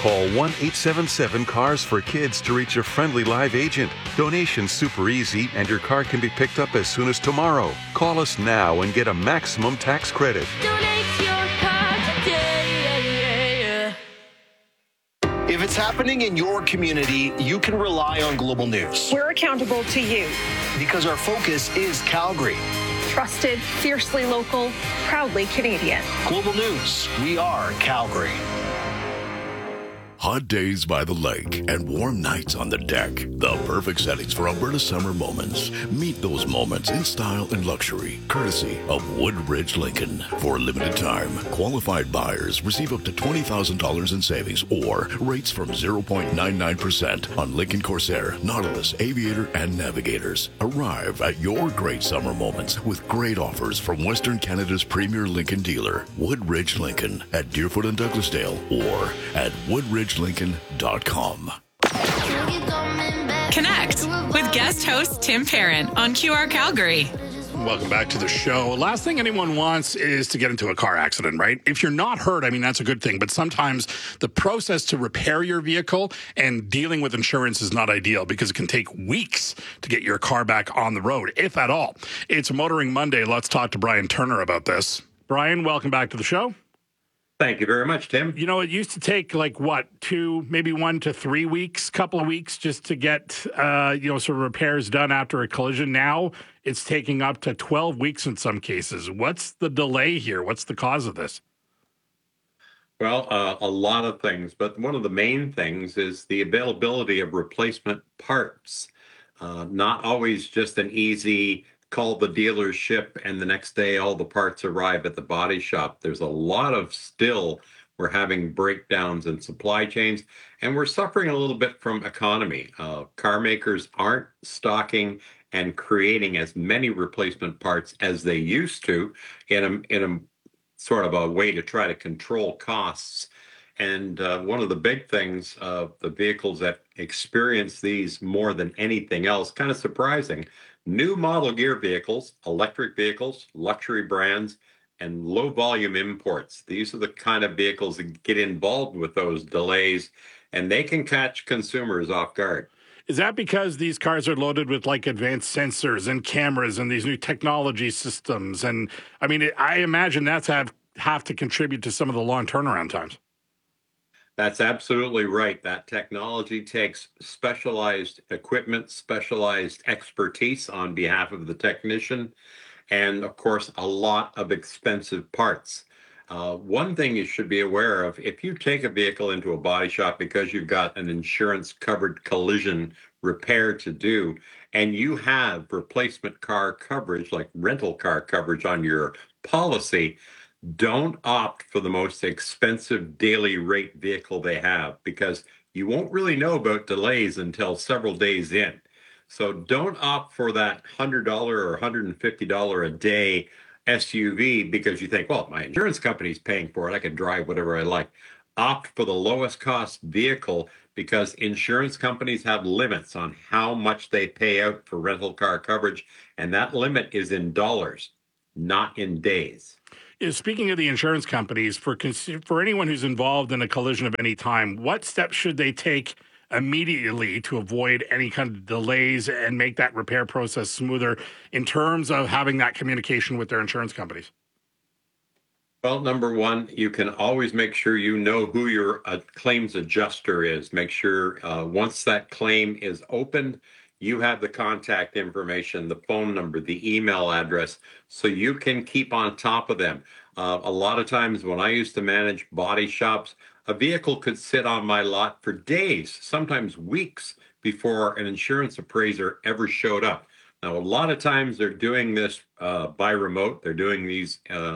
Call 1-877-CARS for Kids to reach a friendly live agent. Donation's super easy, and your car can be picked up as soon as tomorrow. Call us now and get a maximum tax credit. Donate your car today. If it's happening in your community, you can rely on Global News. We're accountable to you. Because our focus is Calgary. Trusted, fiercely local, proudly Canadian. Global News, we are Calgary. Hot days by the lake and warm nights on the deck. The perfect settings for Alberta summer moments. Meet those moments in style and luxury, courtesy of Woodridge Lincoln. For a limited time, qualified buyers receive up to $20,000 in savings or rates from 0.99% on Lincoln Corsair, Nautilus, Aviator, and Navigators. Arrive at your great summer moments with great offers from Western Canada's premier Lincoln dealer, Woodridge Lincoln, at Deerfoot and Douglasdale or at woodridgelincoln.com. Connect with guest host Tim Parent on QR Calgary. Welcome back to the show. Last thing anyone wants is to get into a car accident, right? If you're not hurt, I mean, that's a good thing. But sometimes the process to repair your vehicle and dealing with insurance is not ideal because it can take weeks to get your car back on the road, if at all. It's Motoring Monday. Let's talk to Brian Turner about this. Brian, welcome back to the show. Thank you very much, Tim. You know, it used to take like, what, 2, maybe 1 to 3 weeks, couple of weeks just to get, sort of repairs done after a collision. Now it's taking up to 12 weeks in some cases. What's the delay here? What's the cause of this? Well, a lot of things, but one of the main things is the availability of replacement parts. Not always just an easy call the dealership and the next day all the parts arrive at the body shop. There's a lot of we're having breakdowns in supply chains, and we're suffering a little bit from economy. Car makers aren't stocking and creating as many replacement parts as they used to in a sort of a way to try to control costs. And one of the big things of the vehicles that experience these more than anything else, kind of surprising, new model year vehicles, electric vehicles, luxury brands, and low volume imports. These are the kind of vehicles that get involved with those delays, and they can catch consumers off guard. Is that because these cars are loaded with like advanced sensors and cameras and these new technology systems? And I mean, I imagine that's have to contribute to some of the long turnaround times. That's absolutely right. That technology takes specialized equipment, specialized expertise on behalf of the technician, and of course, a lot of expensive parts. One thing you should be aware of, if you take a vehicle into a body shop because you've got an insurance-covered collision repair to do, and you have replacement car coverage, like rental car coverage on your policy, don't opt for the most expensive daily rate vehicle they have, because you won't really know about delays until several days in. So don't opt for that $100 or $150 a day SUV because you think, well, my insurance company's paying for it, I can drive whatever I like. Opt for the lowest cost vehicle because insurance companies have limits on how much they pay out for rental car coverage, and that limit is in dollars, not in days. Speaking of the insurance companies, for anyone who's involved in a collision of any time, what steps should they take immediately to avoid any kind of delays and make that repair process smoother in terms of having that communication with their insurance companies? Well, number one, you can always make sure you know who your claims adjuster is. Make sure once that claim is opened, you have the contact information, the phone number, the email address, so you can keep on top of them. A lot of times when I used to manage body shops, a vehicle could sit on my lot for days, sometimes weeks, before an insurance appraiser ever showed up. Now, a lot of times they're doing this by remote. They're doing these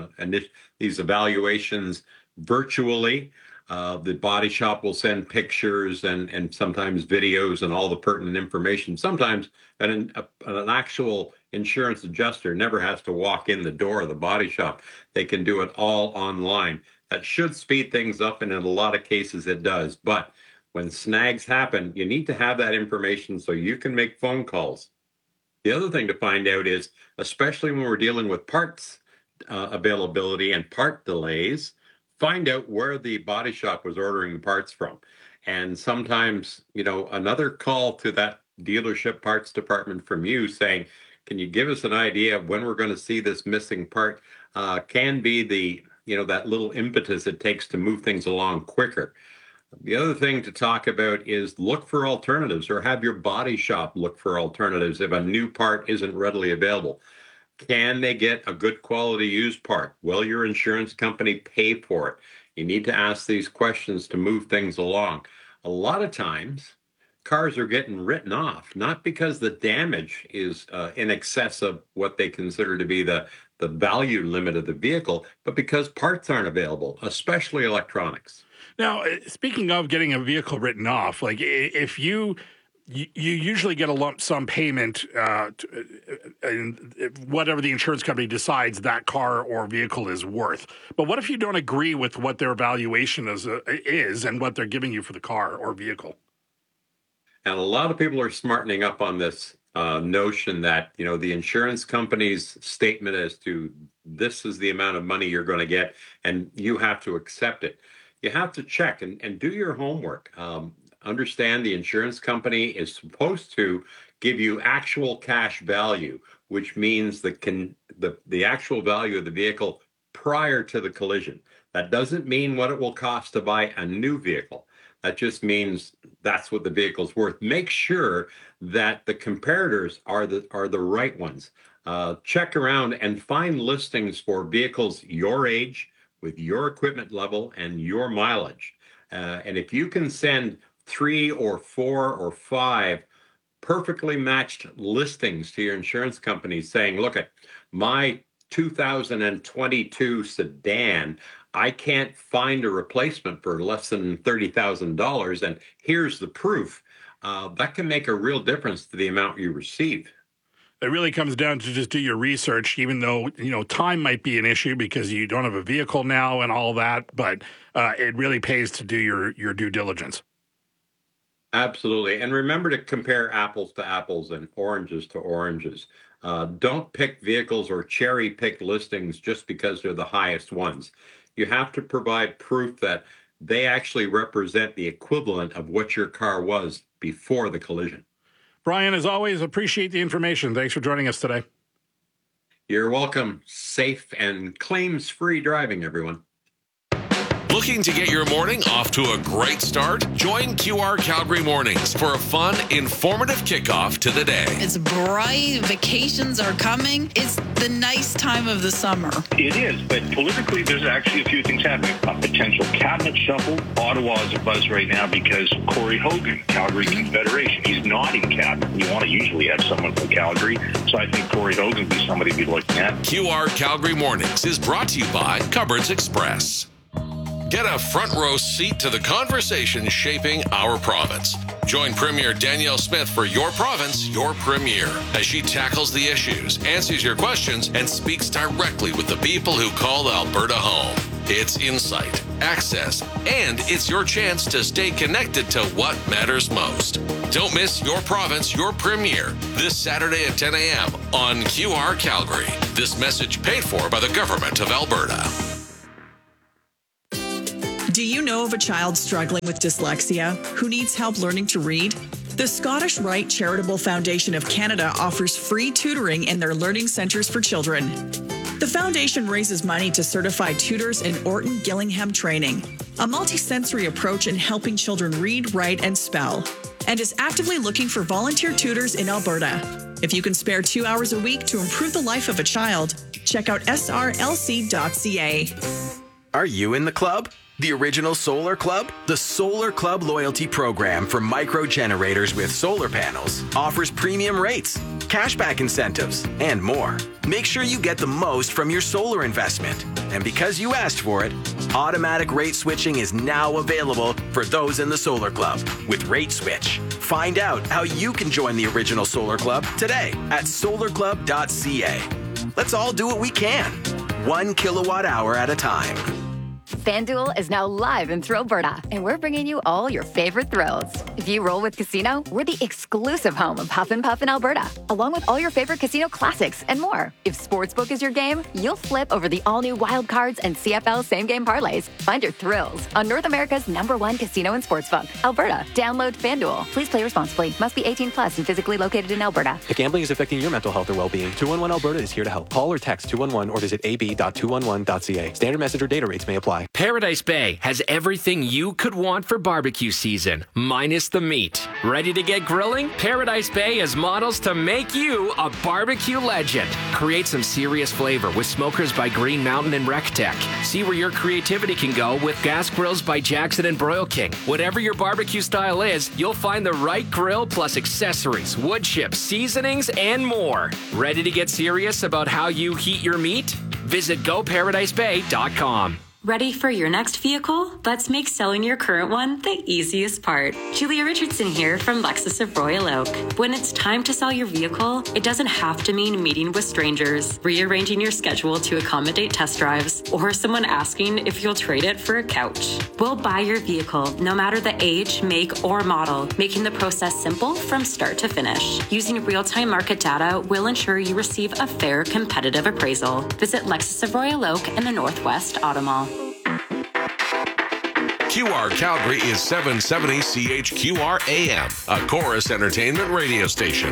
evaluations virtually. The body shop will send pictures and sometimes videos and all the pertinent information. Sometimes an actual insurance adjuster never has to walk in the door of the body shop. They can do it all online. That should speed things up, and in a lot of cases it does. But when snags happen, you need to have that information so you can make phone calls. The other thing to find out is, especially when we're dealing with parts availability and part delays, find out where the body shop was ordering the parts from. And sometimes, another call to that dealership parts department from you saying, can you give us an idea of when we're going to see this missing part, can be the, that little impetus it takes to move things along quicker. The other thing to talk about is look for alternatives, or have your body shop look for alternatives if a new part isn't readily available. Can they get a good quality used part? Will your insurance company pay for it? You need to ask these questions to move things along. A lot of times, cars are getting written off, not because the damage is in excess of what they consider to be the value limit of the vehicle, but because parts aren't available, especially electronics. Now, speaking of getting a vehicle written off, like if you usually get a lump sum payment, and whatever the insurance company decides that car or vehicle is worth. But what if you don't agree with what their valuation is and what they're giving you for the car or vehicle? And a lot of people are smartening up on this notion that, the insurance company's statement as to this is the amount of money you're going to get, and you have to accept it. You have to check and do your homework. Understand the insurance company is supposed to give you actual cash value, which means the actual value of the vehicle prior to the collision. That doesn't mean what it will cost to buy a new vehicle. That just means that's what the vehicle's worth. Make sure that the comparators are the right ones. Check around and find listings for vehicles your age, with your equipment level and your mileage. And if you can send 3 or 4 or 5 perfectly matched listings to your insurance company saying, look, at my 2022 sedan, I can't find a replacement for less than $30,000, and here's the proof, that can make a real difference to the amount you receive. It really comes down to just do your research, even though, time might be an issue because you don't have a vehicle now and all that, but it really pays to do your due diligence. Absolutely. And remember to compare apples to apples and oranges to oranges. Don't pick vehicles or cherry pick listings just because they're the highest ones. You have to provide proof that they actually represent the equivalent of what your car was before the collision. Brian, as always, appreciate the information. Thanks for joining us today. You're welcome. Safe and claims-free driving, everyone. Looking to get your morning off to a great start? Join QR Calgary Mornings for a fun, informative kickoff to the day. It's bright. Vacations are coming. It's the nice time of the summer. It is, but politically, there's actually a few things happening. A potential cabinet shuffle. Ottawa is a buzz right now because Corey Hogan, Calgary Confederation, he's not in cabinet. You want to usually have someone from Calgary, so I think Corey Hogan would be somebody to be looking at. QR Calgary Mornings is brought to you by Cupboards Express. Get a front row seat to the conversation shaping our province. Join Premier Danielle Smith for Your Province, Your Premier, as she tackles the issues, answers your questions, and speaks directly with the people who call Alberta home. It's insight, access, and it's your chance to stay connected to what matters most. Don't miss Your Province, Your Premier this Saturday at 10 a.m. on QR Calgary. This message paid for by the Government of Alberta. Do you know of a child struggling with dyslexia who needs help learning to read? The Scottish Rite Charitable Foundation of Canada offers free tutoring in their learning centres for children. The foundation raises money to certify tutors in Orton Gillingham training, a multisensory approach in helping children read, write, and spell, and is actively looking for volunteer tutors in Alberta. If you can spare 2 hours a week to improve the life of a child, check out srlc.ca. Are you in the club? The Original Solar Club? The Solar Club loyalty program for micro generators with solar panels offers premium rates, cashback incentives, and more. Make sure you get the most from your solar investment. And because you asked for it, automatic rate switching is now available for those in the Solar Club with Rate Switch. Find out how you can join the Original Solar Club today at solarclub.ca. Let's all do what we can, 1 kilowatt hour at a time. FanDuel is now live in Thrillberta, and we're bringing you all your favorite thrills. If you roll with Casino, we're the exclusive home of Huff and Puff in Alberta, along with all your favorite casino classics and more. If Sportsbook is your game, you'll flip over the all-new Wild Cards and CFL same-game parlays. Find your thrills on North America's #1 casino and sportsbook, Alberta. Download FanDuel. Please play responsibly. Must be 18 plus and physically located in Alberta. If gambling is affecting your mental health or well-being, 211 Alberta is here to help. Call or text 211 or visit ab.211.ca. Standard message or data rates may apply. Paradise Bay has everything you could want for barbecue season, minus the meat. Ready to get grilling? Paradise Bay has models to make you a barbecue legend. Create some serious flavor with smokers by Green Mountain and RecTech. See where your creativity can go with gas grills by Jackson and Broil King. Whatever your barbecue style is, you'll find the right grill plus accessories, wood chips, seasonings, and more. Ready to get serious about how you heat your meat? Visit GoParadiseBay.com. Ready for your next vehicle? Let's make selling your current one the easiest part. Julia Richardson here from Lexus of Royal Oak. When it's time to sell your vehicle, it doesn't have to mean meeting with strangers, rearranging your schedule to accommodate test drives, or someone asking if you'll trade it for a couch. We'll buy your vehicle, no matter the age, make, or model, making the process simple from start to finish. Using real-time market data will ensure you receive a fair, competitive appraisal. Visit Lexus of Royal Oak in the Northwest Auto Mall. QR Calgary is 770 CHQR AM, a Chorus Entertainment radio station.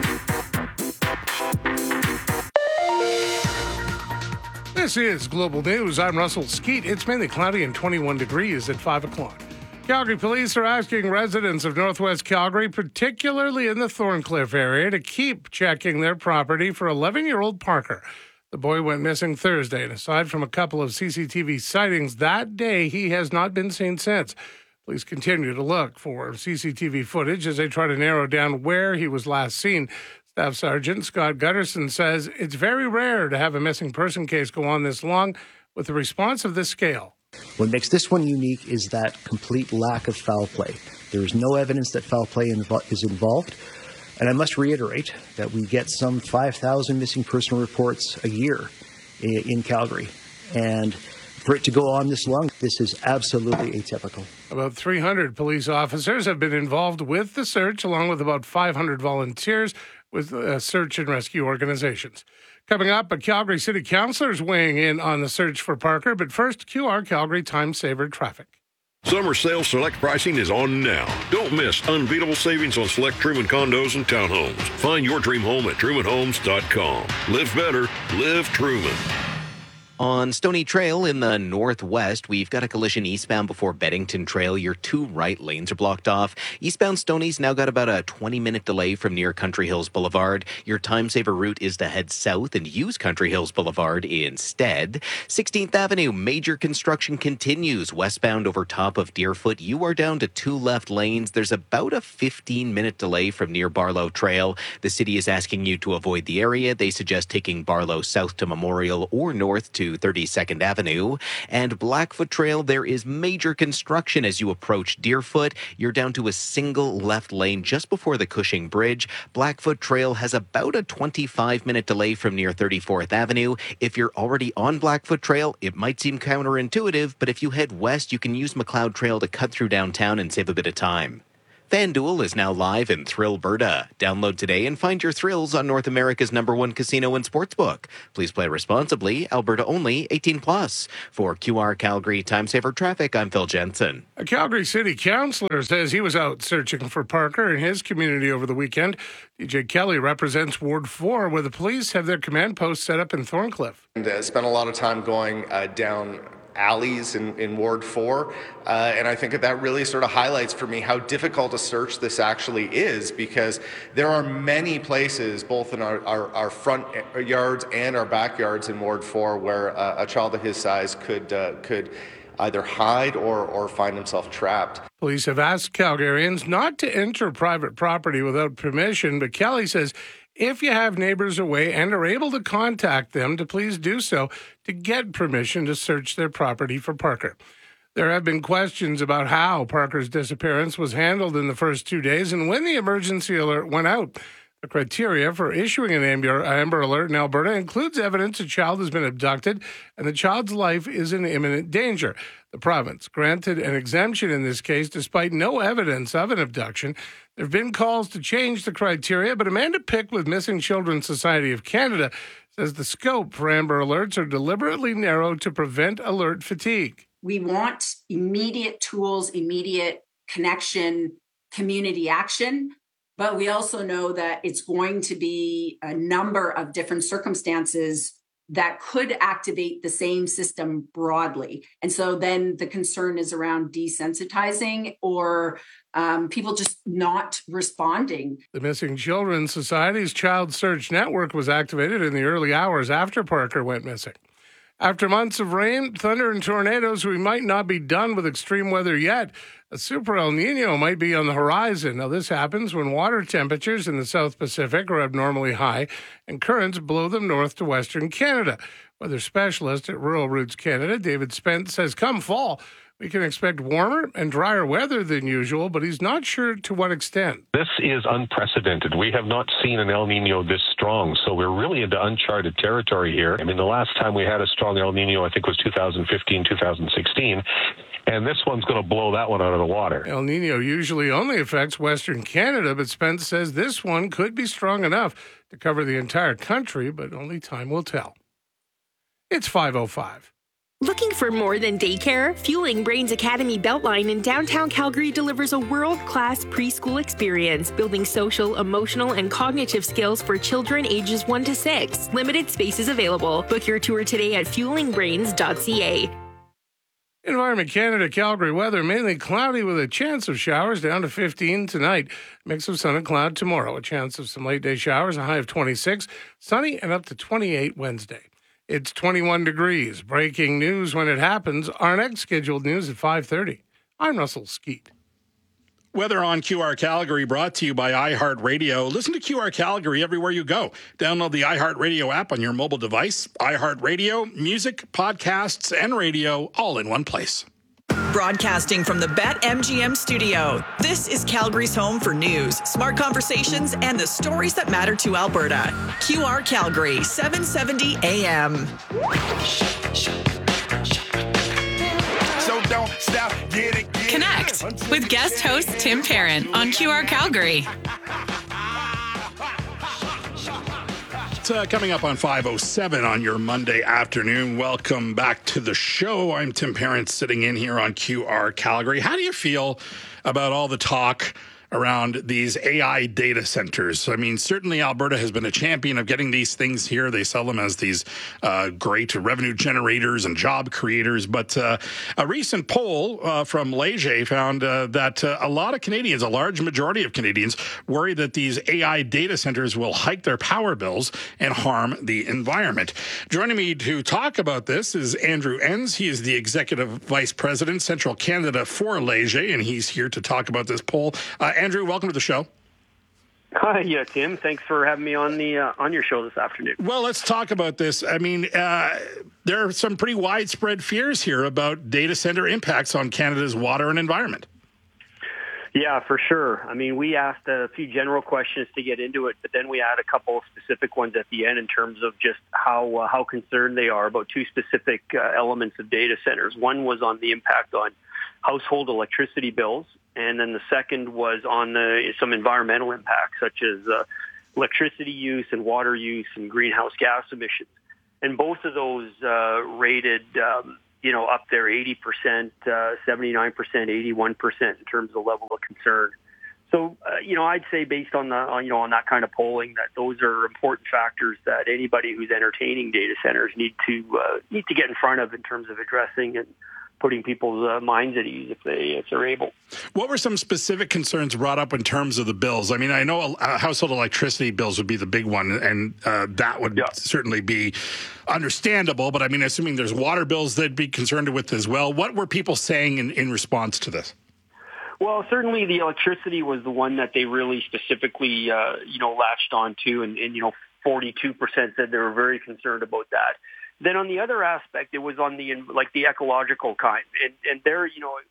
This is Global News. I'm Russell Skeet. It's mainly cloudy and 21 degrees at 5 o'clock. Calgary police are asking residents of Northwest Calgary, particularly in the Thorncliffe area, to keep checking their property for 11-year-old Parker. The boy went missing Thursday, and aside from a couple of CCTV sightings that day, he has not been seen since. Police continue to look for CCTV footage as they try to narrow down where he was last seen. Staff Sergeant Scott Gutterson says it's very rare to have a missing person case go on this long with a response of this scale. What makes this one unique is that complete lack of foul play. There is no evidence that foul play is involved. And I must reiterate that we get some 5,000 missing person reports a year in Calgary. And for it to go on this long, this is absolutely atypical. About 300 police officers have been involved with the search, along with about 500 volunteers with search and rescue organizations. Coming up, a Calgary City Councillor is weighing in on the search for Parker. But first, QR Calgary Time Saver traffic. Summer sale select pricing is on now. Don't miss unbeatable savings on select Truman condos and townhomes. Find your dream home at trumanhomes.com. Live better, live Truman. On Stony Trail in the northwest, we've got a collision eastbound before Beddington Trail. Your two right lanes are blocked off. Eastbound Stony's now got about a 20-minute delay from near Country Hills Boulevard. Your time-saver route is to head south and use Country Hills Boulevard instead. 16th Avenue, major construction continues. Westbound over top of Deerfoot, you are down to two left lanes. There's about a 15-minute delay from near Barlow Trail. The city is asking you to avoid the area. They suggest taking Barlow south to Memorial or north to 32nd Avenue. And Blackfoot Trail, there is major construction as you approach Deerfoot. You're down to a single left lane just before the Cushing Bridge. Blackfoot Trail has about a 25-minute delay from near 34th Avenue. If you're already on Blackfoot Trail, it might seem counterintuitive, but if you head west, you can use McLeod Trail to cut through downtown and save a bit of time. FanDuel is now live in Thrillberta. Download today and find your thrills on North America's #1 casino and sportsbook. Please play responsibly. Alberta only. 18 plus. For QR Calgary Time Saver Traffic, I'm Phil Jensen. A Calgary City Councillor says he was out searching for Parker in his community over the weekend. DJ Kelly represents Ward 4, where the police have their command post set up in Thorncliffe. And spent a lot of time going down alleys in Ward 4, and I think that really sort of highlights for me how difficult a search this actually is, because there are many places, both in our front yards and our backyards in Ward 4, where a child of his size could either hide or find himself trapped. Police have asked Calgarians not to enter private property without permission, but Kelly says if you have neighbors away and are able to contact them, to please do so to get permission to search their property for Parker. There have been questions about how Parker's disappearance was handled in the first 2 days and when the emergency alert went out. The criteria for issuing an Amber Alert in Alberta includes evidence a child has been abducted and the child's life is in imminent danger. The province granted an exemption in this case despite no evidence of an abduction. There have been calls to change the criteria, but Amanda Pick with Missing Children Society of Canada says the scope for Amber Alerts are deliberately narrowed to prevent alert fatigue. We want immediate tools, immediate connection, community action, but we also know that it's going to be a number of different circumstances that could activate the same system broadly. And so then the concern is around desensitizing or people just not responding. The Missing Children Society's Child Search Network was activated in the early hours after Parker went missing. After months of rain, thunder, and tornadoes, we might not be done with extreme weather yet. A super El Nino might be on the horizon. Now, this happens when water temperatures in the South Pacific are abnormally high and currents blow them north to Western Canada. Weather specialist at Rural Roots Canada, David Spence, says come fall, we can expect warmer and drier weather than usual, but he's not sure to what extent. This is unprecedented. We have not seen an El Nino this strong, so we're really into uncharted territory here. I mean, the last time we had a strong El Nino, I think, was 2015, 2016. And this one's going to blow that one out of the water. El Nino usually only affects Western Canada, but Spence says this one could be strong enough to cover the entire country, but only time will tell. It's 5:05. Looking for more than daycare? Fueling Brains Academy Beltline in downtown Calgary delivers a world-class preschool experience, building social, emotional, and cognitive skills for children ages 1 to 6. Limited spaces available. Book your tour today at fuelingbrains.ca. Environment Canada, Calgary weather, mainly cloudy with a chance of showers, down to 15 tonight. Mix of sun and cloud tomorrow. A chance of some late day showers, a high of 26. Sunny and up to 28 Wednesday. It's 21 degrees. Breaking news when it happens. Our next scheduled news at 5:30. I'm Russell Skeet. Weather on QR Calgary brought to you by iHeartRadio. Listen to QR Calgary everywhere you go. Download the iHeartRadio app on your mobile device. iHeartRadio, music, podcasts, and radio all in one place. Broadcasting from the BetMGM studio, this is Calgary's home for news, smart conversations, and the stories that matter to Alberta. QR Calgary, 770 AM. So don't stop, get it. Connect with guest host Tim Parent on QR Calgary. It's coming up on 5:07 on your Monday afternoon. Welcome back to the show. I'm Tim Parent sitting in here on QR Calgary. How do you feel about all the talk around these AI data centers? I mean, certainly Alberta has been a champion of getting these things here. They sell them as these great revenue generators and job creators. But a recent poll from Leger found that a lot of Canadians, a large majority of Canadians, worry that these AI data centers will hike their power bills and harm the environment. Joining me to talk about this is Andrew Enns. He is the Executive Vice President, Central Canada for Leger, and he's here to talk about this poll. Andrew, welcome to the show. Hi, yeah, Tim. Thanks for having me on your show this afternoon. Well, let's talk about this. I mean, there are some pretty widespread fears here about data center impacts on Canada's water and environment. Yeah, for sure. I mean, we asked a few general questions to get into it, but then we had a couple of specific ones at the end in terms of just how concerned they are about two specific elements of data centers. One was on the impact on household electricity bills, and then the second was on some environmental impacts, such as electricity use and water use and greenhouse gas emissions. And both of those rated, up there 80%, 79%, 81% in terms of level of concern. So, I'd say based on on that kind of polling, that those are important factors that anybody who's entertaining data centers need to get in front of in terms of addressing and putting people's minds at ease if they're able. What were some specific concerns brought up in terms of the bills? I mean, I know household electricity bills would be the big one, and that would certainly be understandable. But I mean, assuming there's water bills they'd be concerned with as well. What were people saying in response to this? Well, certainly the electricity was the one that they really specifically, latched onto, and 42% said they were very concerned about that. Then on the other aspect, it was on the ecological kind, and there,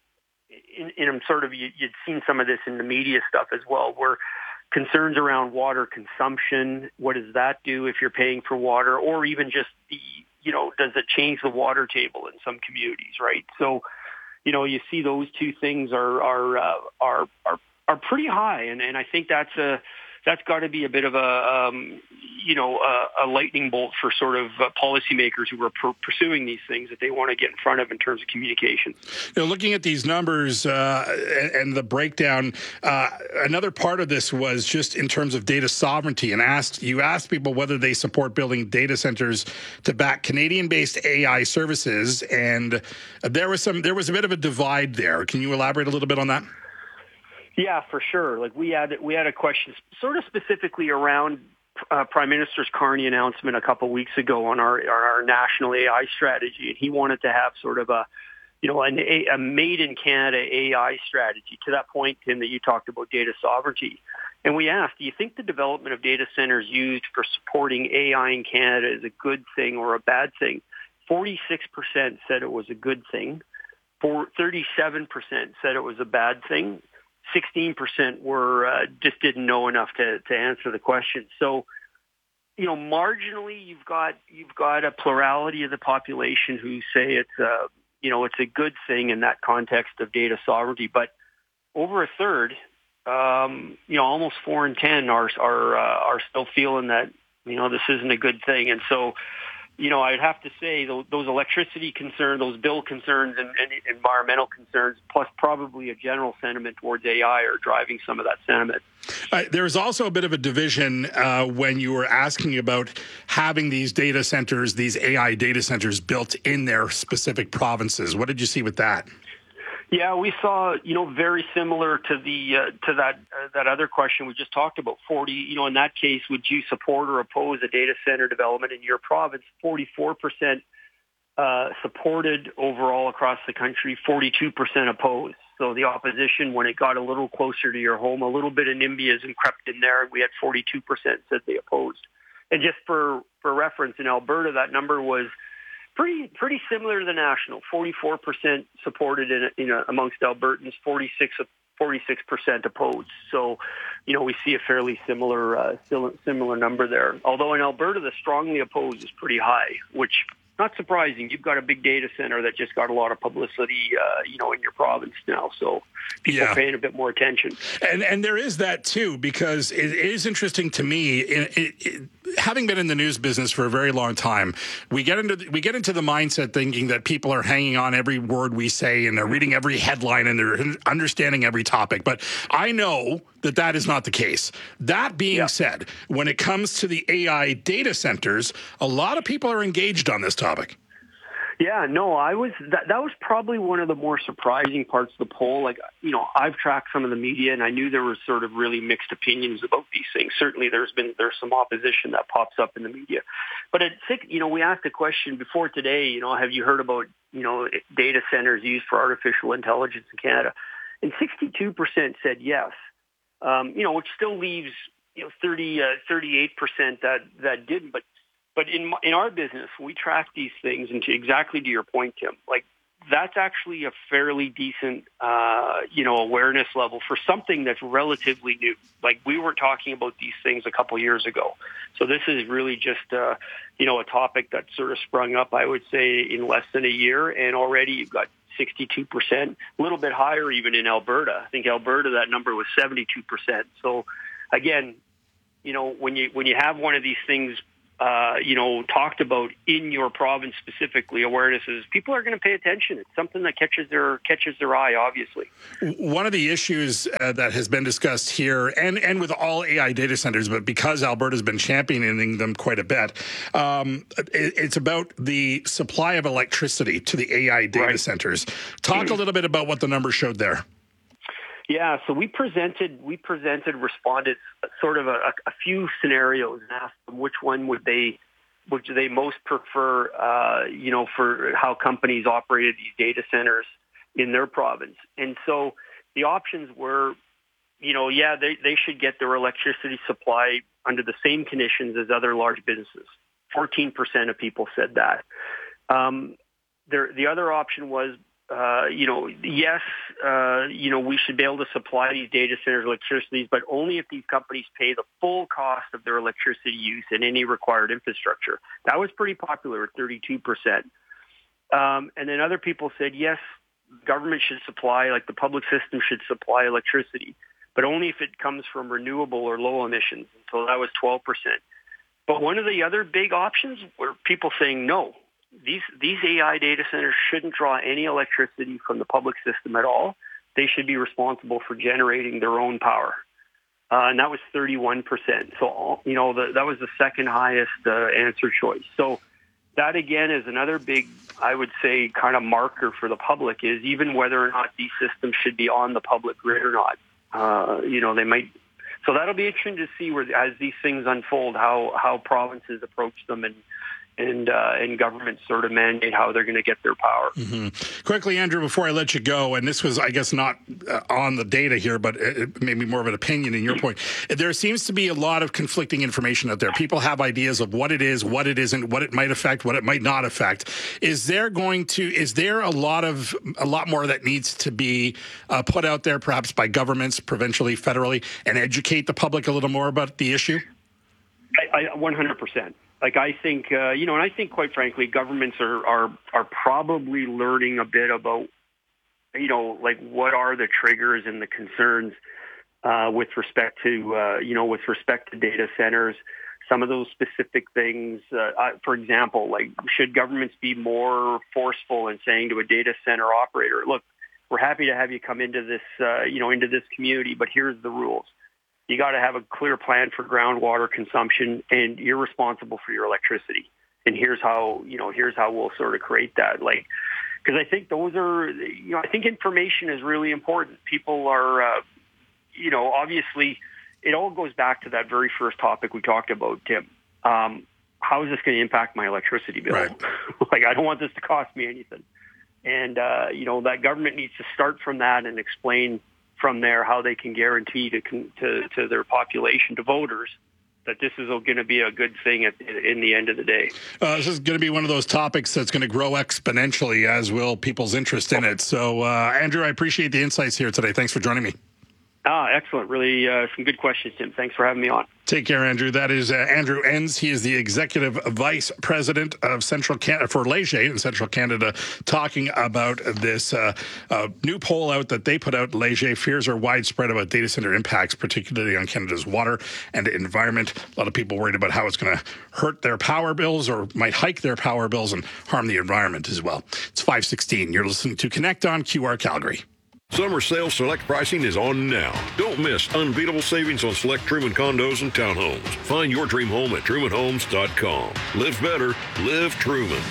in sort of you'd seen some of this in the media stuff as well, where concerns around water consumption. What does that do if you're paying for water, or even just does it change the water table in some communities, right? So you see those two things are pretty high, and I think that's got to be a bit of a lightning bolt for sort of policymakers who are pursuing these things that they want to get in front of in terms of communications. Looking at these numbers and the breakdown, another part of this was just in terms of data sovereignty, and you asked people whether they support building data centers to back Canadian-based AI services, and there was a bit of a divide there. Can you elaborate a little bit on that? Yeah, for sure. Like we had a question sort of specifically around Prime Minister Carney announcement a couple of weeks ago on our national AI strategy, and he wanted to have sort of a made in Canada AI strategy. To that point, Tim, that you talked about data sovereignty, and we asked, do you think the development of data centers used for supporting AI in Canada is a good thing or a bad thing? 46% said it was a good thing. 37% said it was a bad thing. 16% were just didn't know enough to answer the question. So, marginally, you've got a plurality of the population who say it's a good thing in that context of data sovereignty. But over a third, almost 4 in 10 are still feeling that this isn't a good thing. And so, I'd have to say those electricity concerns, those bill concerns, and environmental concerns, plus probably a general sentiment towards AI are driving some of that sentiment. There was also a bit of a division when you were asking about having these data centers, these AI data centers built in their specific provinces. What did you see with that? Yeah, we saw, very similar to that other question we just talked about. 40, in that case, would you support or oppose a data center development in your province? 44% supported overall across the country, 42% opposed. So the opposition, when it got a little closer to your home, a little bit of NIMBYism crept in there. We had 42% said they opposed. And just for reference, in Alberta, that number was pretty similar to the national. 44% supported amongst Albertans, 46% opposed. So, we see a fairly similar number there. Although in Alberta, the strongly opposed is pretty high, which not surprising. You've got a big data center that just got a lot of publicity, in your province now. So people are paying a bit more attention. And there is that too, because it is interesting to me. Having been in the news business for a very long time, we get into the mindset thinking that people are hanging on every word we say and they're reading every headline and they're understanding every topic. But I know that is not the case. That being said, when it comes to the AI data centers, a lot of people are engaged on this topic. Yeah, no, that was probably one of the more surprising parts of the poll. Like, I've tracked some of the media and I knew there was sort of really mixed opinions about these things. Certainly there's some opposition that pops up in the media. But at we asked a question before today, have you heard about, data centers used for artificial intelligence in Canada? And 62% said yes, which still leaves, 38% that didn't. But in our business, we track these things, and exactly to your point, Tim, like that's actually a fairly decent, awareness level for something that's relatively new. Like we were talking about these things a couple years ago, so this is really just a topic that sort of sprung up, I would say, in less than a year, and already you've got 62%, a little bit higher even in Alberta. I think Alberta, that number was 72%. So again, when you have one of these things talked about in your province specifically, awarenesses, people are going to pay attention. It's something that catches their eye, obviously. One of the issues that has been discussed here, and with all AI data centers, but because Alberta's been championing them quite a bit, it's about the supply of electricity to the AI data centers. Talk a little bit about what the numbers showed there. Yeah, so we presented respondents sort of a few scenarios and asked them which do they most prefer, for how companies operated these data centers in their province. And so the options were, they should get their electricity supply under the same conditions as other large businesses. 14% of people said that. The other option was, yes, we should be able to supply these data centers electricity, but only if these companies pay the full cost of their electricity use and any required infrastructure. That was pretty popular at 32%. And then other people said, yes, government should supply, like the public system should supply electricity, but only if it comes from renewable or low emissions. And so that was 12%. But one of the other big options were people saying, no, these AI data centers shouldn't draw any electricity from the public system at all. They should be responsible for generating their own power. And that was 31%. So, that was the second highest answer choice. So that, again, is another big, I would say, kind of marker for the public, is even whether or not these systems should be on the public grid or not. They might. So that'll be interesting to see as these things unfold, how provinces approach them and governments sort of mandate how they're going to get their power. Mm-hmm. Quickly, Andrew, before I let you go, and this was, I guess, not on the data here, but it may be more of an opinion in your point. There seems to be a lot of conflicting information out there. People have ideas of what it is, what it isn't, what it might affect, what it might not affect. Is there a lot more that needs to be put out there, perhaps by governments, provincially, federally, and educate the public a little more about the issue? I 100%. Like, I think, and I think, quite frankly, governments are probably learning a bit about, like, what are the triggers and the concerns with respect to data centers. Some of those specific things, for example, like, should governments be more forceful in saying to a data center operator, look, we're happy to have you come into this, into this community, but here's the rules. You got to have a clear plan for groundwater consumption, and you're responsible for your electricity. And here's how we'll sort of create that. Like, because I think those are, I think information is really important. People are, obviously, it all goes back to that very first topic we talked about, Tim. How is this going to impact my electricity bill? Right. Like, I don't want this to cost me anything. And, that government needs to start from that and explain from there how they can guarantee to their population, to voters, that this is going to be a good thing in the end of the day. This is going to be one of those topics that's going to grow exponentially, as will people's interest in it. So, Andrew, I appreciate the insights here today. Thanks for joining me. Excellent. Really some good questions, Tim. Thanks for having me on. Take care, Andrew. That is Andrew Enns. He is the Executive Vice President of Central Canada for Léger in Central Canada, talking about this new poll out that they put out. Léger fears are widespread about data center impacts, particularly on Canada's water and environment. A lot of people worried about how it's going to hurt their power bills or might hike their power bills and harm the environment as well. It's 5:16. You're listening to Connect on QR Calgary. Summer sale select pricing is on now. Don't miss unbeatable savings on select Truman condos and townhomes. Find your dream home at trumanhomes.com. Live better, live Truman.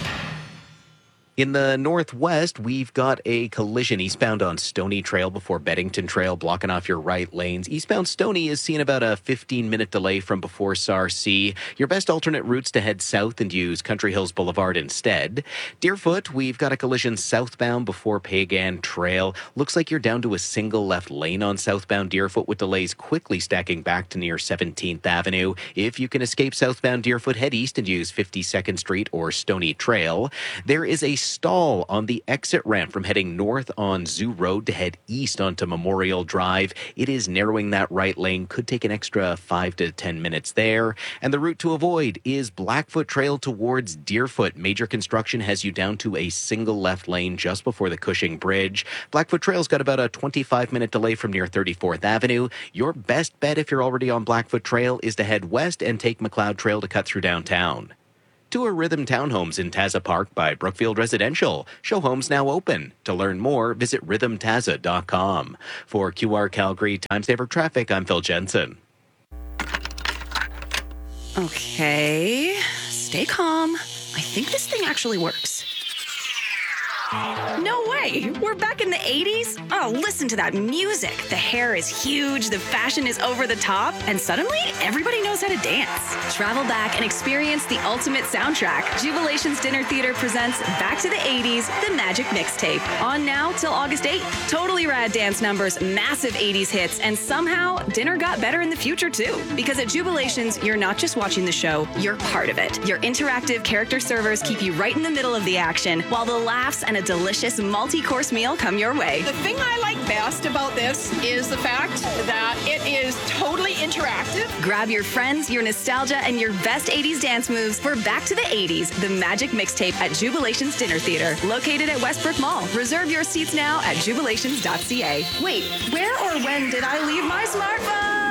In the northwest, we've got a collision eastbound on Stony Trail before Beddington Trail, blocking off your right lanes. Eastbound Stony is seeing about a 15-minute delay from before Sarcee. Your best alternate routes to head south and use Country Hills Boulevard instead. Deerfoot, we've got a collision southbound before Pagan Trail. Looks like you're down to a single left lane on southbound Deerfoot, with delays quickly stacking back to near 17th Avenue. If you can escape southbound Deerfoot, head east and use 52nd Street or Stony Trail. There is a stall on the exit ramp from heading north on Zoo Road to head east onto Memorial Drive. It is narrowing that right lane. Could take an extra 5 to 10 minutes there. And the route to avoid is Blackfoot Trail towards Deerfoot. Major construction has you down to a single left lane just before the Cushing Bridge. Blackfoot Trail's got about a 25-minute delay from near 34th Avenue. Your best bet if you're already on Blackfoot Trail is to head west and take McLeod Trail to cut through downtown. Tour Rhythm Townhomes in Taza Park by Brookfield Residential. Show homes now open. To learn more, visit rhythmtaza.com. For QR Calgary Time Saver Traffic, I'm Phil Jensen. Okay, stay calm. I think this thing actually works. No way! We're back in the 80s? Oh, listen to that music. The hair is huge, the fashion is over the top, and suddenly everybody knows how to dance. Travel back and experience the ultimate soundtrack. Jubilation's Dinner Theater presents Back to the 80s, The Magic Mixtape. On now till August 8th. Totally rad dance numbers, massive 80s hits, and somehow dinner got better in the future too. Because at Jubilations, you're not just watching the show, you're part of it. Your interactive character servers keep you right in the middle of the action, while the laughs and a delicious multi-course meal come your way. The thing I like best about this is the fact that it is totally interactive. Grab your friends, your nostalgia, and your best 80s dance moves for Back to the 80s, the Magic Mixtape at Jubilations Dinner Theater, located at Westbrook Mall. Reserve your seats now at jubilations.ca. Wait, where or when did I leave my smartphone?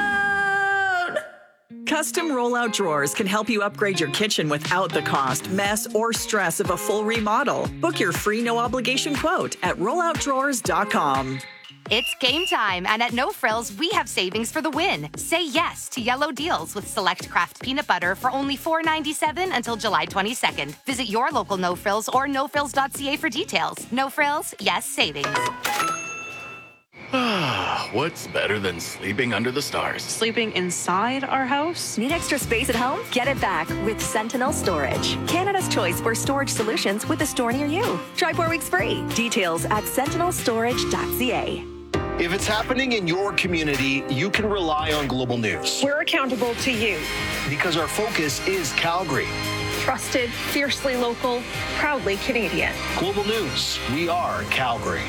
Custom rollout drawers can help you upgrade your kitchen without the cost, mess, or stress of a full remodel. Book your free no-obligation quote at rolloutdrawers.com. It's game time, and at No Frills, we have savings for the win. Say yes to yellow deals with select Kraft peanut butter for only $4.97 until July 22nd. Visit your local No Frills or nofrills.ca for details. No Frills, yes savings. What's better than sleeping under the stars? Sleeping inside our house? Need extra space at home? Get it back with Sentinel Storage. Canada's choice for storage solutions with a store near you. Try 4 weeks free. Details at sentinelstorage.ca. If it's happening in your community, you can rely on Global News. We're accountable to you. Because our focus is Calgary. Trusted, fiercely local, proudly Canadian. Global News, we are Calgary.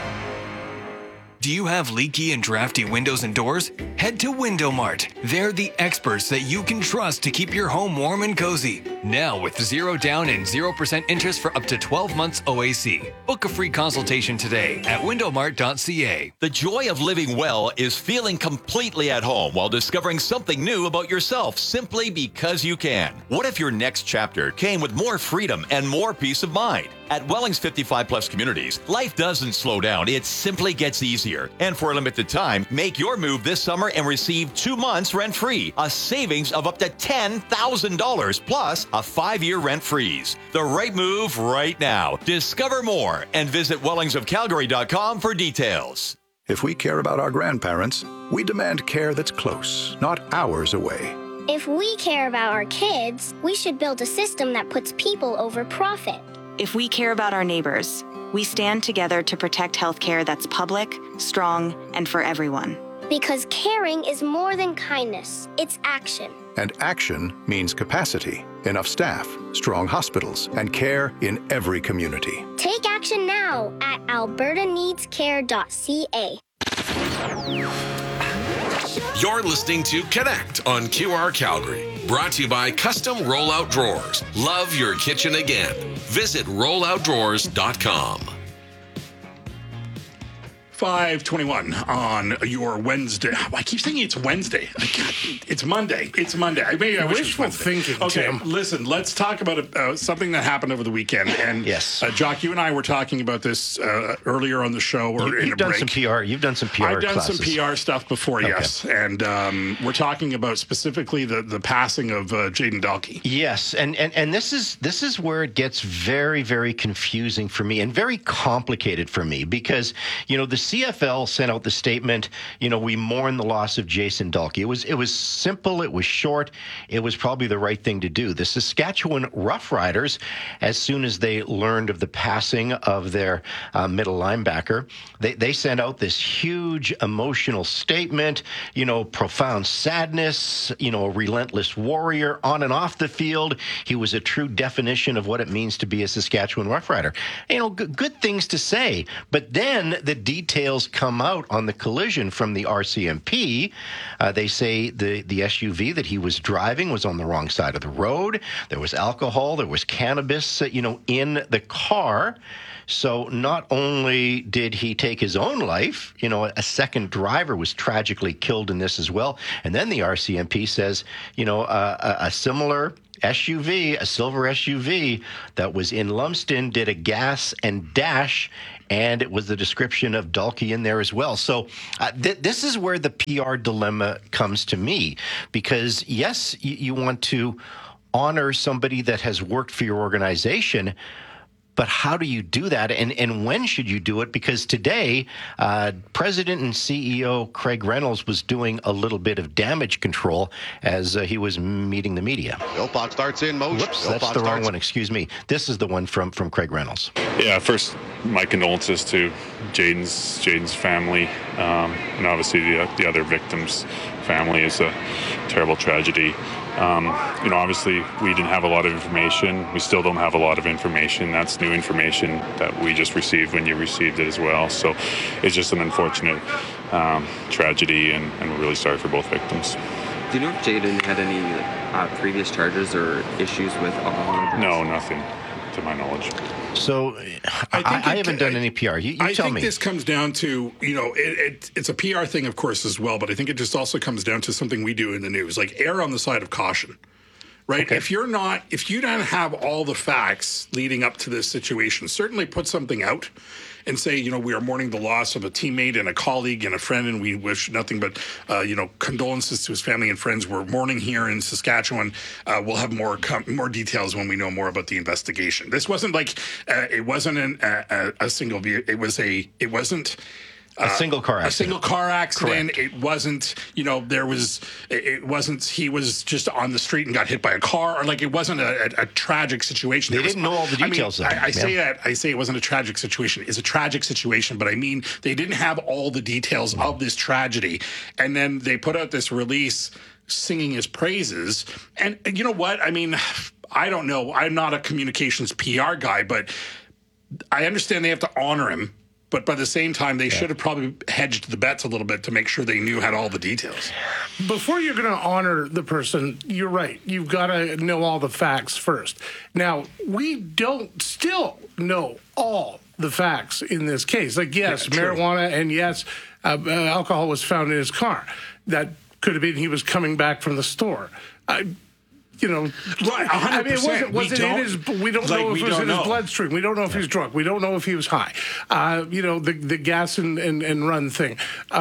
Do you have leaky and drafty windows and doors? Head to Window Mart. They're the experts that you can trust to keep your home warm and cozy. Now with 0 down and 0% interest for up to 12 months OAC. Book a free consultation today at windowmart.ca. The joy of living well is feeling completely at home while discovering something new about yourself simply because you can. What if your next chapter came with more freedom and more peace of mind? At Welling's 55 Plus Communities, life doesn't slow down, it simply gets easier. And for a limited time, make your move this summer and receive 2 months rent-free, a savings of up to $10,000, plus a 5-year rent freeze. The right move right now. Discover more and visit wellingsofcalgary.com for details. If we care about our grandparents, we demand care that's close, not hours away. If we care about our kids, we should build a system that puts people over profit. If we care about our neighbors, we stand together to protect healthcare that's public, strong, and for everyone. Because caring is more than kindness, it's action. And action means capacity, enough staff, strong hospitals, and care in every community. Take action now at albertaneedscare.ca. You're listening to Connect on QR Calgary. Brought to you by Custom Rollout Drawers. Love your kitchen again. Visit rolloutdrawers.com. 5:21 on your Wednesday. I keep saying it's Wednesday. It's Monday. It's Monday. Maybe I wish Wishful thinking, Okay, Tim. listen, let's talk about something that happened over the weekend. And yes, Jock, you and I were talking about this earlier on the show. Or in a done break. some PR. You've done some PR I've done classes. some PR stuff before, yes. And we're talking about specifically the passing of Jayden Dalkey. Yes, and this is where it gets very, very confusing for me and very complicated for me because, the CFL sent out the statement, we mourn the loss of Jason Dalkey. It was simple, it was short, it was probably the right thing to do. The Saskatchewan Roughriders, as soon as they learned of the passing of their middle linebacker, they sent out this huge emotional statement, profound sadness, a relentless warrior on and off the field. He was a true definition of what it means to be a Saskatchewan Roughrider. Good things to say, but then the details come out on the collision from the RCMP. They say the SUV that he was driving was on the wrong side of the road. There was alcohol, there was cannabis, in the car. So not only did he take his own life, a second driver was tragically killed in this as well. And then the RCMP says, a similar SUV, a silver SUV that was in Lumsden, did a gas and dash, and it was the description of Dalkey in there as well. So this is where the PR dilemma comes to me, because yes, you want to honor somebody that has worked for your organization, but how do you do that, and when should you do it? Because today, President and CEO Craig Reynolds was doing a little bit of damage control as he was meeting the media. Philpott starts in motion. Whoops, that's the wrong one. Excuse me. This is the one from Craig Reynolds. Yeah, first, my condolences to Jayden's family. And obviously the other victim's family is a terrible tragedy. Obviously we didn't have a lot of information. We still don't have a lot of information. That's new information that we just received when you received it as well. So it's just an unfortunate tragedy, and we're really sorry for both victims. Do you know if Jaden had any previous charges or issues with alcohol? No, nothing, to my knowledge. So I haven't done any PR. You tell me. I think this comes down to, it's a PR thing, of course, as well, but I think it just also comes down to something we do in the news, like err on the side of caution, right? Okay. If you don't have all the facts leading up to this situation, certainly put something out and say, we are mourning the loss of a teammate and a colleague and a friend, and we wish nothing but, condolences to his family and friends. We're mourning here in Saskatchewan. We'll have more details when we know more about the investigation. This wasn't like it wasn't a single view. It wasn't. A single car accident. A single car accident. Correct. It wasn't, it wasn't, he was just on the street and got hit by a car, or like it wasn't a tragic situation. They didn't know all the details. I say it wasn't a tragic situation. It's a tragic situation, but I mean, they didn't have all the details of this tragedy. And then they put out this release singing his praises. And you know what? I mean, I don't know. I'm not a communications PR guy, but I understand they have to honor him. But by the same time, they should have probably hedged the bets a little bit to make sure they had all the details. Before you're going to honor the person, you're right. You've got to know all the facts first. Now, we don't still know all the facts in this case. Like, yes, marijuana and yes, alcohol was found in his car. That could have been he was coming back from the store. Right, 100%. We don't know if it was in his bloodstream. We don't know if he's drunk. We don't know if he was high. The gas and run thing.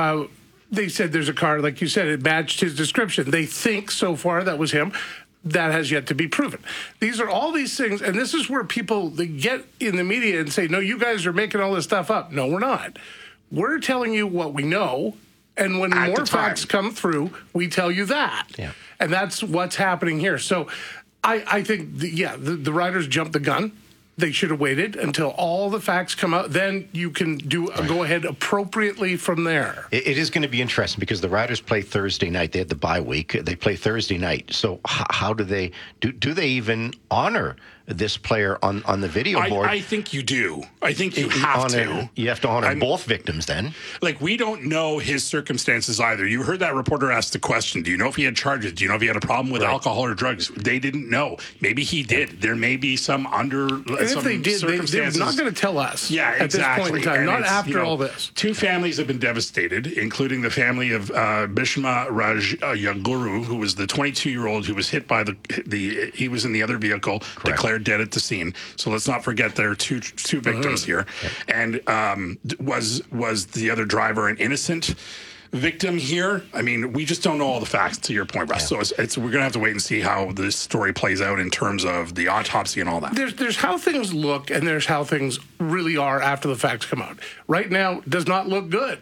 They said there's a car, like you said, it matched his description. They think so far that was him. That has yet to be proven. These are all these things, and this is where people they get in the media and say, no, you guys are making all this stuff up. No, we're not. We're telling you what we know, and when more facts come through, we tell you that. Yeah. And that's what's happening here. So I think, the riders jumped the gun. They should have waited until all the facts come out. Then you can go ahead appropriately from there. It is going to be interesting because the Riders play Thursday night. They had the bye week. They play Thursday night. So how do they do they even honor this player on the video board? I think you do. I think you have to. You have to honor both victims then. Like, we don't know his circumstances either. You heard that reporter ask the question, do you know if he had charges? Do you know if he had a problem with alcohol or drugs? They didn't know. Maybe he did. There may be some if they did, they're not going to tell us at this point in time, not after all this. Two families have been devastated, including the family of Bhishma Raj Yaguru, who was the 22-year-old who was hit by he was in the other vehicle, declared dead at the scene. So let's not forget there are two victims here. And was the other driver an innocent victim here? I mean, we just don't know all the facts, to your point, Russ. So we're going to have to wait and see how this story plays out in terms of the autopsy and all that. There's how things look, and there's how things really are after the facts come out. Right now, does not look good.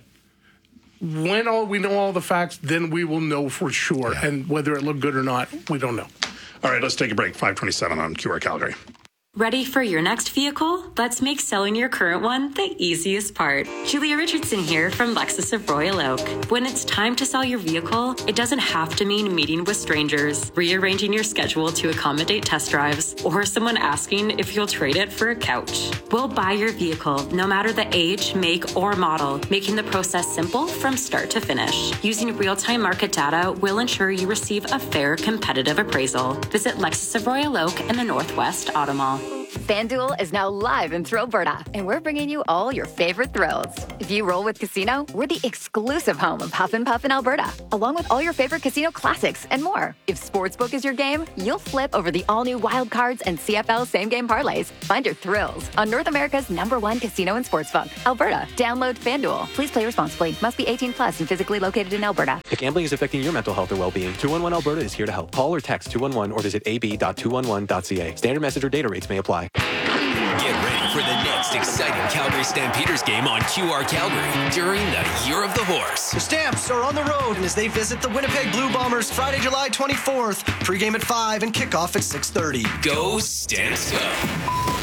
When we know all the facts, then we will know for sure. Yeah. And whether it looked good or not, we don't know. All right, let's take a break. 5:27 on QR Calgary. Ready for your next vehicle? Let's make selling your current one the easiest part. Julia Richardson here from Lexus of Royal Oak. When it's time to sell your vehicle, it doesn't have to mean meeting with strangers, rearranging your schedule to accommodate test drives, or someone asking if you'll trade it for a couch. We'll buy your vehicle, no matter the age, make, or model, making the process simple from start to finish. Using real-time market data will ensure you receive a fair, competitive appraisal. Visit Lexus of Royal Oak in the Northwest Auto Mall. FanDuel is now live in Thrillberta, and we're bringing you all your favorite thrills. If you roll with Casino, we're the exclusive home of Huff and Puff in Alberta, along with all your favorite casino classics and more. If Sportsbook is your game, you'll flip over the all-new Wild Cards and CFL same-game parlays. Find your thrills on North America's #1 casino and sportsbook, Alberta. Download FanDuel. Please play responsibly. Must be 18 plus and physically located in Alberta. If gambling is affecting your mental health or well-being, 211 Alberta is here to help. Call or text 211 or visit ab.211.ca. Standard message or data rates may apply. Get ready for the next exciting Calgary Stampeders game on QR Calgary during the Year of the Horse. The Stamps are on the road as they visit the Winnipeg Blue Bombers Friday, July 24th. Pre-game at 5 and kickoff at 6:30. Go Stamps Go!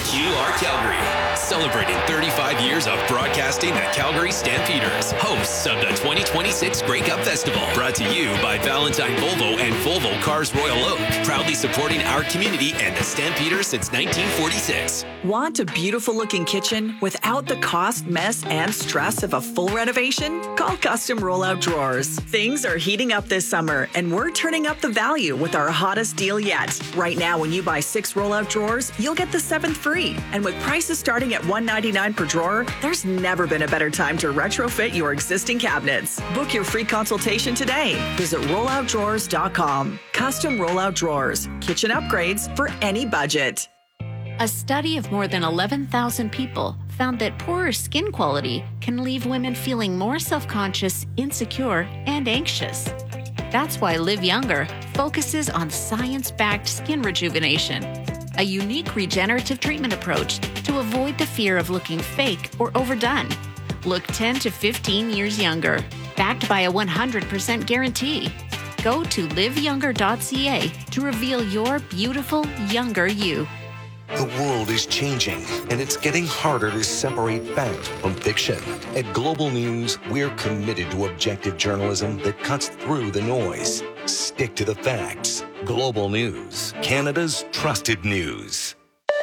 QR Calgary, celebrating 35 years of broadcasting the Calgary Stampeders, hosts of the 2026 Grey Cup Festival. Brought to you by Valentine Volvo and Volvo Cars Royal Oak, proudly supporting our community and the Stampeders since 1946. Want a beautiful looking kitchen without the cost, mess, and stress of a full renovation? Call Custom Rollout Drawers. Things are heating up this summer, and we're turning up the value with our hottest deal yet. Right now, when you buy 6 rollout drawers, you'll get the 7th free. And with prices starting at $199 per drawer, there's never been a better time to retrofit your existing cabinets. Book your free consultation today. Visit rolloutdrawers.com. Custom Rollout Drawers. Kitchen upgrades for any budget. A study of more than 11,000 people found that poorer skin quality can leave women feeling more self-conscious, insecure, and anxious. That's why Live Younger focuses on science-backed skin rejuvenation, a unique regenerative treatment approach to avoid the fear of looking fake or overdone. Look 10 to 15 years younger, backed by a 100% guarantee. Go to liveyounger.ca to reveal your beautiful, younger you. The world is changing, and it's getting harder to separate fact from fiction. At Global News, we're committed to objective journalism that cuts through the noise. Stick to the facts. Global News, Canada's trusted news.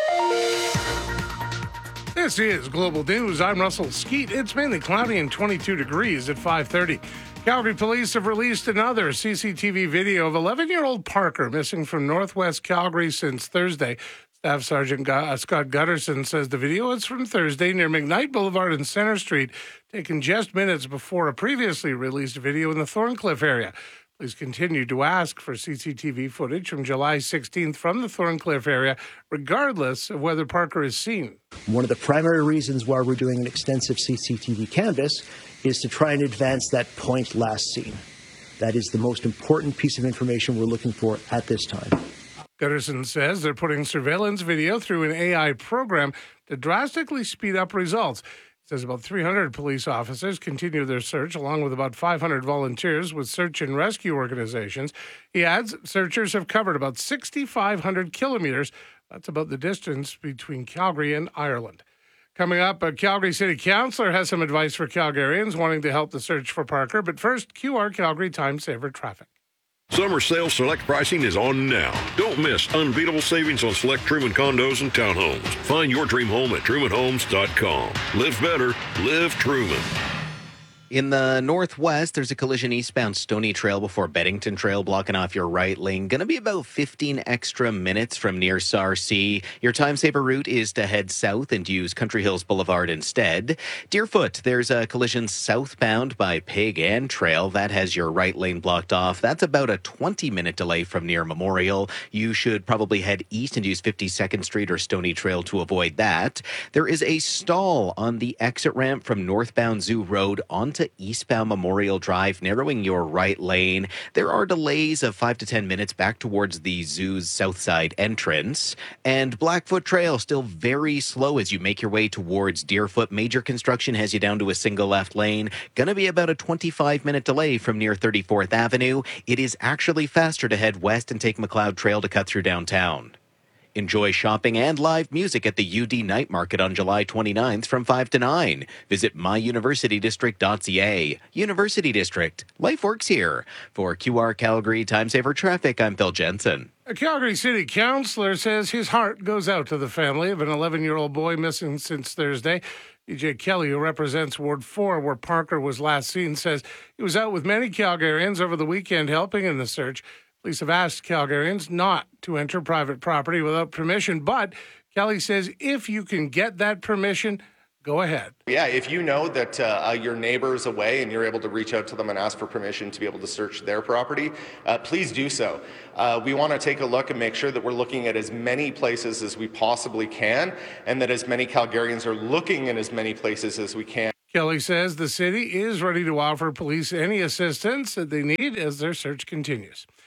This is Global News. I'm Russell Skeet. It's mainly cloudy and 22 degrees at 5:30. Calgary police have released another CCTV video of 11-year-old Parker missing from northwest Calgary since Thursday. Staff Sergeant Scott Gutterson says the video is from Thursday near McKnight Boulevard and Center Street, taken just minutes before a previously released video in the Thorncliffe area. Police continue to ask for CCTV footage from July 16th from the Thorncliffe area, regardless of whether Parker is seen. One of the primary reasons why we're doing an extensive CCTV canvass is to try and advance that point last seen. That is the most important piece of information we're looking for at this time. Gutterson says they're putting surveillance video through an AI program to drastically speed up results. He says about 300 police officers continue their search, along with about 500 volunteers with search and rescue organizations. He adds searchers have covered about 6,500 kilometers. That's about the distance between Calgary and Ireland. Coming up, a Calgary City Councillor has some advice for Calgarians wanting to help the search for Parker. But first, QR Calgary Time Saver traffic. Summer sale select pricing is on now. Don't miss unbeatable savings on select Truman condos and townhomes. Find your dream home at trumanhomes.com. Live better, live Truman. In the northwest, there's a collision eastbound Stony Trail before Beddington Trail, blocking off your right lane. Going to be about 15 extra minutes from near Sarcee. Your time saver route is to head south and use Country Hills Boulevard instead. Deerfoot, there's a collision southbound by Pig and Trail. That has your right lane blocked off. That's about a 20-minute delay from near Memorial. You should probably head east and use 52nd Street or Stony Trail to avoid that. There is a stall on the exit ramp from northbound Zoo Road onto eastbound Memorial Drive, narrowing your right lane. There are delays of 5 to 10 minutes back towards the zoo's south side entrance. And Blackfoot Trail still very slow as you make your way towards Deerfoot. Major construction has you down to a single left lane. Gonna be about a 25-minute delay from near 34th Avenue. It is actually faster to head west and take McLeod Trail to cut through downtown. Enjoy shopping and live music at the UD Night Market on July 29th from 5 to 9. Visit myuniversitydistrict.ca. University District. Life works here. For QR Calgary Time Saver Traffic, I'm Phil Jensen. A Calgary City Councillor says his heart goes out to the family of an 11-year-old boy missing since Thursday. DJ Kelly, who represents Ward 4, where Parker was last seen, says he was out with many Calgarians over the weekend helping in the search. Police have asked Calgarians not to enter private property without permission, but Kelly says if you can get that permission, go ahead. Yeah, if you know that your neighbor is away and you're able to reach out to them and ask for permission to be able to search their property, please do so. We want to take a look and make sure that we're looking at as many places as we possibly can and that as many Calgarians are looking in as many places as we can. Kelly says the city is ready to offer police any assistance that they need as their search continues.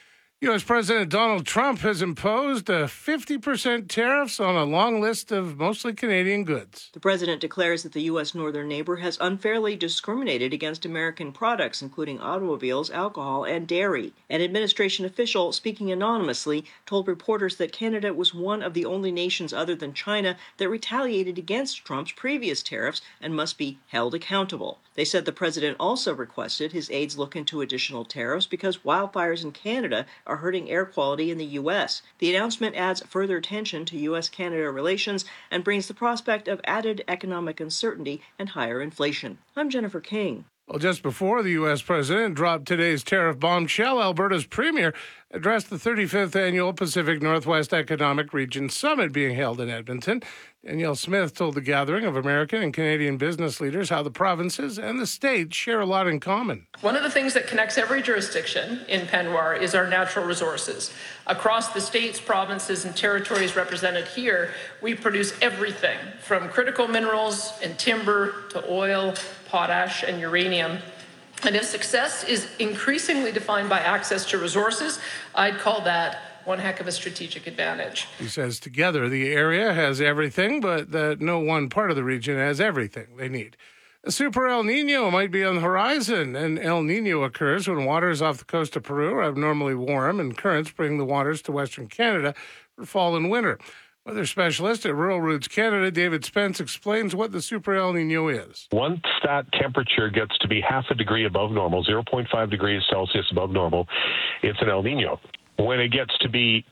U.S. President Donald Trump has imposed a 50% tariffs on a long list of mostly Canadian goods. The president declares that the U.S. northern neighbor has unfairly discriminated against American products, including automobiles, alcohol, and dairy. An administration official, speaking anonymously, told reporters that Canada was one of the only nations other than China that retaliated against Trump's previous tariffs and must be held accountable. They said the president also requested his aides look into additional tariffs because wildfires in Canada are hurting air quality in the U.S. The announcement adds further tension to U.S.-Canada relations and brings the prospect of added economic uncertainty and higher inflation. I'm Jennifer King. Well, just before the U.S. president dropped today's tariff bombshell, Alberta's premier addressed the 35th annual Pacific Northwest Economic Region Summit being held in Edmonton. Danielle Smith told the gathering of American and Canadian business leaders how the provinces and the state share a lot in common. One of the things that connects every jurisdiction in Penwar is our natural resources. Across the states, provinces, and territories represented here, we produce everything from critical minerals and timber to oil, potash, and uranium. And if success is increasingly defined by access to resources, I'd call that one heck of a strategic advantage. He says together the area has everything, but that no one part of the region has everything they need. A super El Nino might be on the horizon. An El Nino occurs when waters off the coast of Peru are abnormally warm and currents bring the waters to Western Canada for fall and winter. Weather specialist at Rural Roots Canada, David Spence, explains what the Super El Nino is. Once that temperature gets to be half a degree above normal, 0.5 degrees Celsius above normal, it's an El Nino. When it gets to be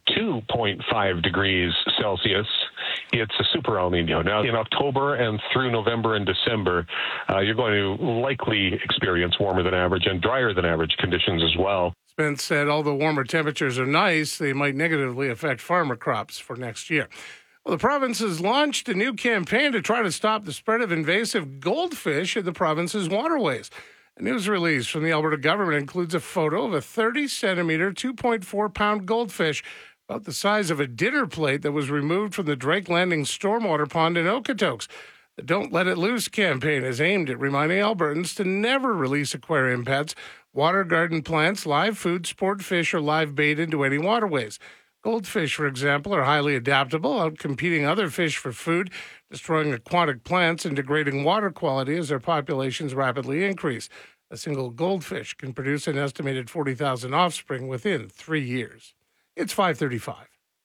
2.5 degrees Celsius, it's a super El Nino. Now, in October and through November and December, you're going to likely experience warmer than average and drier than average conditions as well. Spence said although warmer temperatures are nice, they might negatively affect farmer crops for next year. Well, the province has launched a new campaign to try to stop the spread of invasive goldfish in the province's waterways. A news release from the Alberta government includes a photo of a 30-centimeter, 2.4-pound goldfish about the size of a dinner plate that was removed from the Drake Landing stormwater pond in Okotoks. The Don't Let It Loose campaign is aimed at reminding Albertans to never release aquarium pets, water garden plants, live food, sport fish, or live bait into any waterways. Goldfish, for example, are highly adaptable, outcompeting other fish for food, destroying aquatic plants and degrading water quality as their populations rapidly increase. A single goldfish can produce an estimated 40,000 offspring within 3 years. It's 5:35.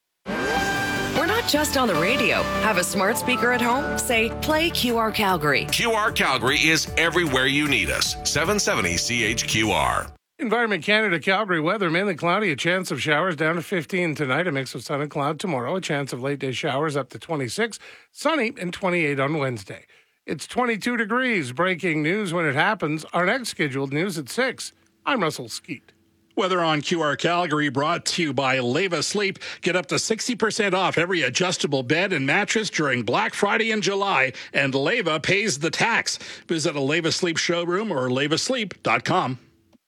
We're not just on the radio. Have a smart speaker at home? Say, play QR Calgary. QR Calgary is everywhere you need us. 770 CHQR. Environment Canada Calgary weather, mainly cloudy, a chance of showers down to 15 tonight, a mix of sun and cloud tomorrow, a chance of late day showers up to 26, sunny and 28 on Wednesday. It's 22 degrees. Breaking news when it happens. Our next scheduled news at 6. I'm Russell Skeet. Weather on QR Calgary brought to you by Leva Sleep. Get up to 60% off every adjustable bed and mattress during Black Friday in July, and Leva pays the tax. Visit a Leva Sleep showroom or levasleep.com.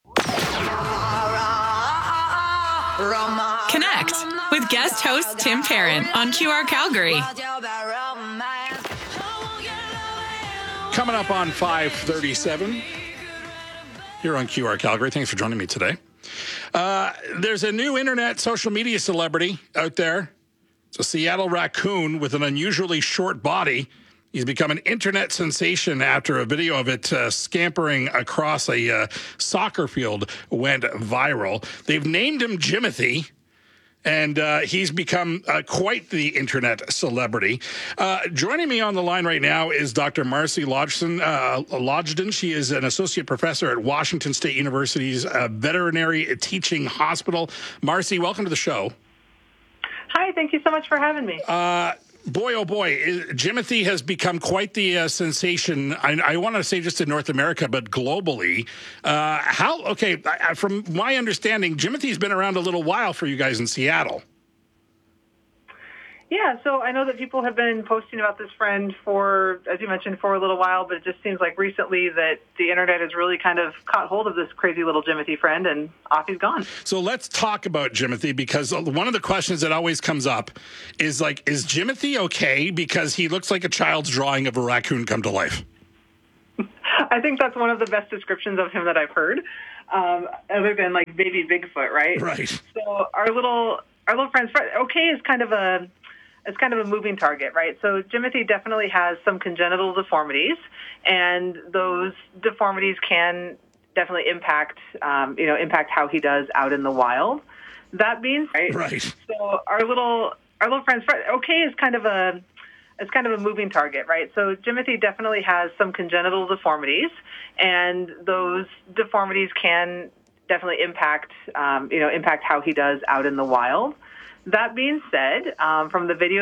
Connect with guest host Tim Parent on QR Calgary. Coming up on 5:37 here on QR Calgary. Thanks for joining me today. There's a new internet social media celebrity out there. It's a Seattle raccoon with an unusually short body. He's become an internet sensation after a video of it scampering across a soccer field went viral. They've named him Jimothy, and he's become quite the internet celebrity. Joining me on the line right now is Dr. Marcy Lodgden. She is an associate professor at Washington State University's Veterinary Teaching Hospital. Marcy, welcome to the show. Hi, thank you so much for having me. Boy, oh boy, Jimothy has become quite the sensation. I want to say just in North America, but globally. From my understanding, Jimothy's been around a little while for you guys in Seattle. Yeah, so I know that people have been posting about this friend for, as you mentioned, for a little while, but it just seems like recently that the internet has really kind of caught hold of this crazy little Jimothy friend, and off he's gone. So let's talk about Jimothy, because one of the questions that always comes up is is Jimothy okay? Because he looks like a child's drawing of a raccoon come to life. I think that's one of the best descriptions of him that I've heard. other than like baby Bigfoot, right? Right. So our little friend, okay, is kind of a moving target, right? So Jimothy definitely has some congenital deformities, and those deformities can definitely impact how he does out in the wild. That being said, right. So our little friend, okay, is kind of a moving target, right? So Jimothy definitely has some congenital deformities, and those deformities can definitely impact how he does out in the wild. That being said, from the video